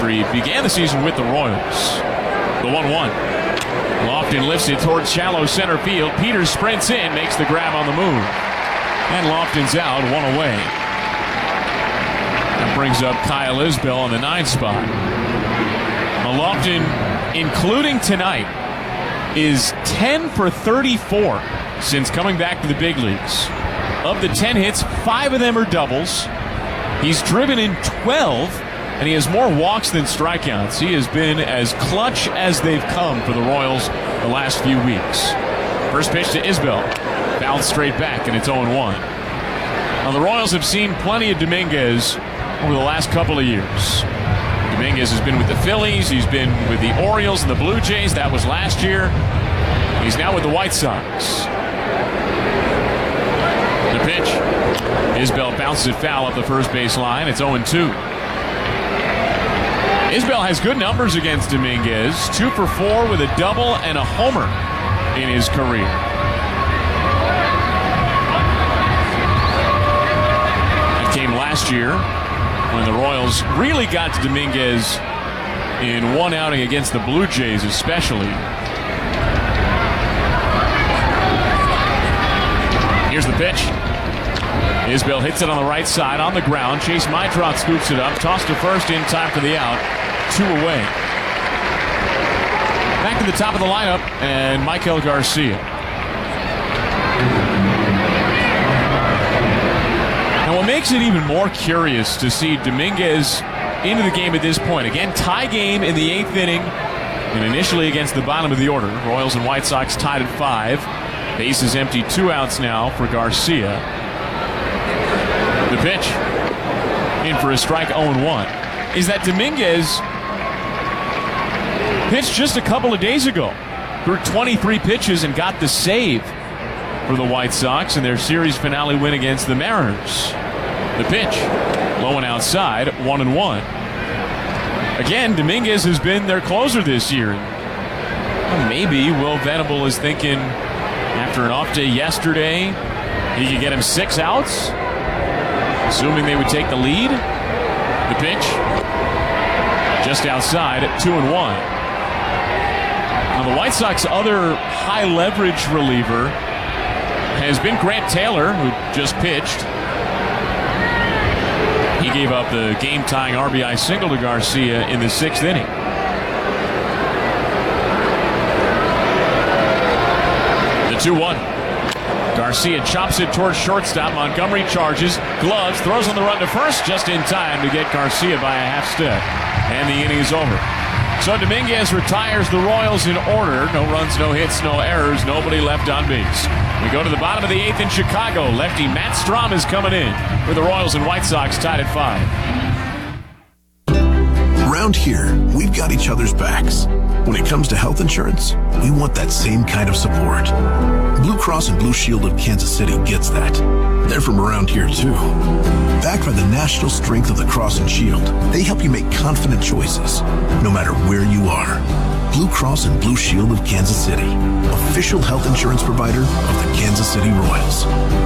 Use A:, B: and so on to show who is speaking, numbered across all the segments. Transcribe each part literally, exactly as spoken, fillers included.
A: after he began the season with the Royals. The one one. Lofton lifts it towards shallow center field. Peters sprints in, makes the grab on the move. And Lofton's out, one away. That brings up Kyle Isbell on the nine spot. Now Lofton, including tonight, is ten for thirty-four since coming back to the big leagues. Of the ten hits, five of them are doubles. He's driven in twelve, and he has more walks than strikeouts. He has been as clutch as they've come for the Royals the last few weeks. First pitch to Isbell. Fouled straight back, and it's oh one. Now, the Royals have seen plenty of Dominguez over the last couple of years. Dominguez has been with the Phillies. He's been with the Orioles and the Blue Jays. That was last year. He's now with the White Sox. The pitch. Isbell bounces it foul up the first base line. It's oh two. Isbell has good numbers against Dominguez. Two for four with a double and a homer in his career. That came last year when the Royals really got to Dominguez in one outing against the Blue Jays especially. Here's the pitch. Isbell hits it on the right side on the ground. Chase Meitrout scoops it up. Tossed to first in time for the out. Two away. Back to the top of the lineup, and Michael Garcia. And what makes it even more curious to see Dominguez into the game at this point. Again, tie game in the eighth inning, and initially against the bottom of the order. Royals and White Sox tied at five. Bases empty, two outs now for Garcia. The pitch, in for a strike, oh one, is that Dominguez pitched just a couple of days ago. Threw twenty-three pitches and got the save for the White Sox in their series finale win against the Mariners. The pitch, low and outside, one and one. Again, Dominguez has been their closer this year. Well, maybe Will Venable is thinking after an off day yesterday, he could get him six outs. Assuming they would take the lead. The pitch, just outside, two and one. Now the White Sox other high leverage reliever has been Grant Taylor, who just pitched. He gave up the game-tying R B I single to Garcia in the sixth inning. The two one. Garcia chops it towards shortstop. Montgomery charges, gloves, throws on the run to first just in time to get Garcia by a half step. And the inning is over. So Dominguez retires the Royals in order. No runs, no hits, no errors, nobody left on base. We go to the bottom of the eighth in Chicago. Lefty Matt Strahm is coming in for the Royals and White Sox tied at five.
B: Around here, we've got each other's backs. When it comes to health insurance, we want that same kind of support. Blue Cross and Blue Shield of Kansas City gets that. They're from around here, too. Backed by the national strength of the Cross and Shield, they help you make confident choices, no matter where you are. Blue Cross and Blue Shield of Kansas City, official health insurance provider of the Kansas City Royals.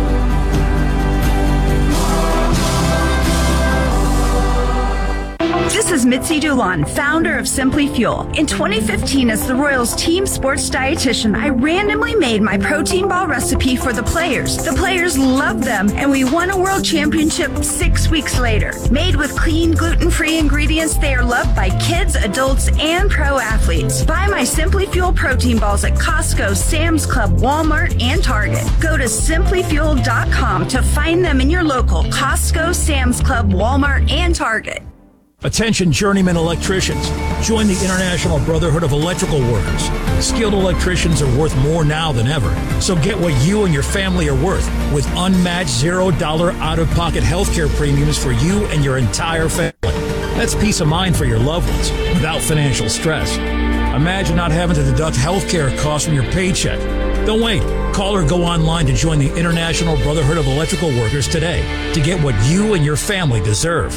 C: This is Mitzi Dulon, founder of Simply Fuel. In twenty fifteen, as the Royals team sports dietitian, I randomly made my protein ball recipe for the players. The players loved them, and we won a world championship six weeks later. Made with clean, gluten-free ingredients, they are loved by kids, adults, and pro athletes. Buy my Simply Fuel protein balls at Costco, Sam's Club, Walmart, and Target. Go to simply fuel dot com to find them in your local Costco, Sam's Club, Walmart, and Target.
D: Attention journeyman electricians. Join the International Brotherhood of Electrical Workers. Skilled electricians are worth more now than ever. So get what you and your family are worth with unmatched zero dollar out-of-pocket healthcare premiums for you and your entire family. That's peace of mind for your loved ones without financial stress. Imagine not having to deduct healthcare costs from your paycheck. Don't wait. Call or go online to join the International Brotherhood of Electrical Workers today to get what you and your family deserve.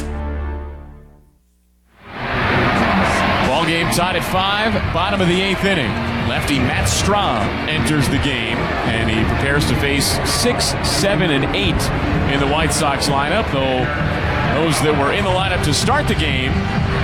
A: Game tied at five, bottom of the eighth inning. Lefty Matt Strahm enters the game, and he prepares to face six, seven, and eight in the White Sox lineup, though those that were in the lineup to start the game